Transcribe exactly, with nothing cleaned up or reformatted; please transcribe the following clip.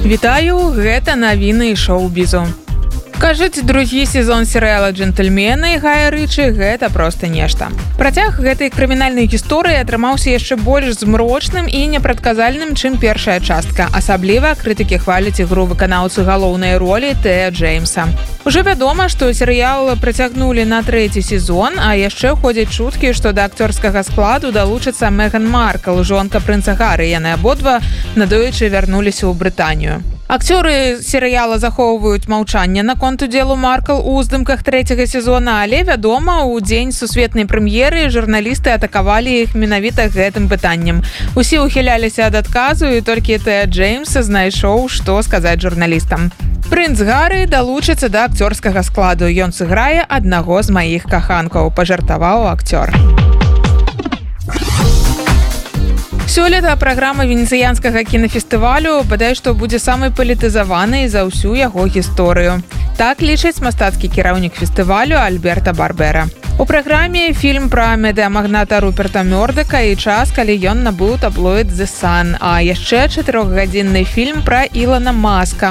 Вітаю, гэта навіны шоу-бізу. Кажуць, другі сезон серыяла «Джентльмены» Гая Рычы – гэта проста нешта. Працяг гэтай крымінальнай гісторыі атрымаўся яшчэ больш змрочным і непрадказальным, чым першая частка. Асабліва крытыкі хваляць ігру выканаўцы галоўнай ролі Тэа Джеймса. Ужо вядома, што серыял працягнулі на трэці сезон, а яшчэ ходзяць чуткі, што да акцёрскага складу далучыцца Меган Маркл, жонка прынца Гары. Яны абодва надоечы вярнуліся ў Брытанію. Акцёры серыяла захоўваюць маўчанне наконт удзелу Маркл у здымках трэцяга сезона, але, вядома, у дзень сусветнай прэм'еры журналісты атакавалі іх менавіта гэтым пытаннем. Усе ўхіляліся ад адказу, і толькі Тэа Джеймс знайшоў, што сказаць журналістам. Прынц Гары далучыцца да акцёрскага складу. Ён сыграе аднаго з маіх каханкаў, пажартаваў акцёр. Сёлета праграма венецыянскага кінафестывалю бадай што будзе самай палітызаванай за ўсю яго гісторыю. Так лічыць мастацкі кіраўнік фестывалю Альберта Барбера. У праграме фільм пра медыамагната Руперта Мёрдака і час, калі ён набыў таблоід «The Sun», а яшчэ чатырохгадзінны фільм пра Ілона Маска.